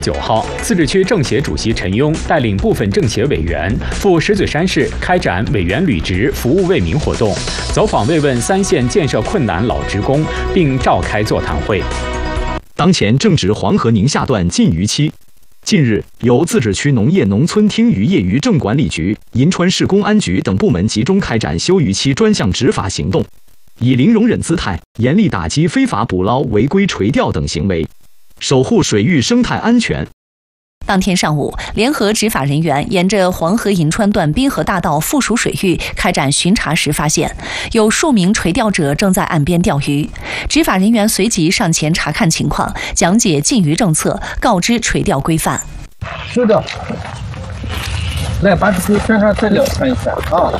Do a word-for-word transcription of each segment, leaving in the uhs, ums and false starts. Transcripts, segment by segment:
九号，自治区政协主席陈庸带领部分政协委员赴石嘴山市开展委员履职服务为民活动，走访慰问三县建设困难老职工，并召开座谈会。 当前正值黄河宁夏段禁渔期，近日由自治区农业农村厅渔业渔政管理局、银川市公安局等部门集中开展休渔期专项执法行动，以零容忍姿态严厉打击非法捕捞、违规垂钓等行为，守护水域生态安全。 当天上午，联合执法人员沿着黄河银川段滨河大道附属水域开展巡查时，发现有数名垂钓者正在岸边钓鱼。执法人员随即上前查看情况，讲解禁渔政策，告知垂钓规范。 是的，来把这个身上资料看一下啊。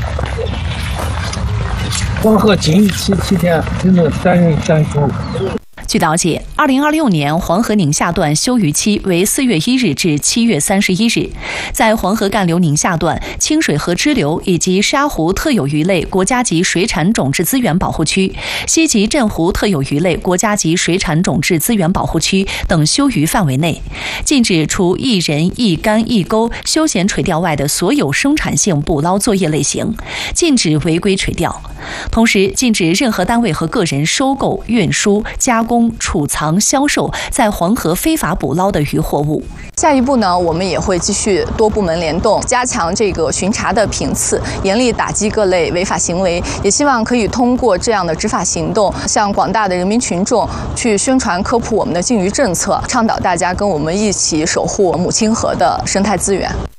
黄河禁渔期期间只能单人单出。 据了解，二零二六年黄河宁夏段休渔期为四月一日至七月三十一日，在黄河干流宁夏段、清水河支流以及沙湖特有鱼类国家级水产种质资源保护区、西极镇湖特有鱼类国家级水产种质资源保护区等休渔范围内，禁止除一人、一竿、一钩休闲垂钓外的所有生产性捕捞作业类型，禁止违规垂钓。同时，禁止任何单位和个人收购、运输、加工、储藏、销售在黄河非法捕捞的渔获物。 下一步呢，我们也会继续多部门联动，加强这个巡查的频次，严厉打击各类违法行为。也希望可以通过这样的执法行动，向广大的人民群众去宣传科普我们的禁渔政策，倡导大家跟我们一起守护母亲河的生态资源。